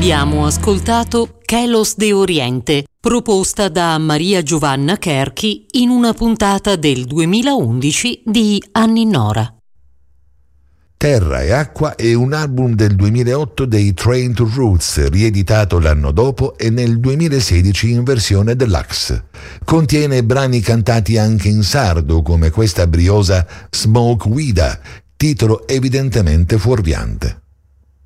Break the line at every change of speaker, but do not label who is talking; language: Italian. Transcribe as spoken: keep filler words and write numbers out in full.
Abbiamo ascoltato Kelos de Oriente, proposta da Maria Giovanna Cherchi in una puntata del duemilaundici di Anni Nora.
Terra e Acqua è un album del duemilaotto dei Train to Roots, rieditato l'anno dopo e nel duemilasedici in versione deluxe. Contiene brani cantati anche in sardo, come questa briosa Smoke Wida, titolo evidentemente fuorviante.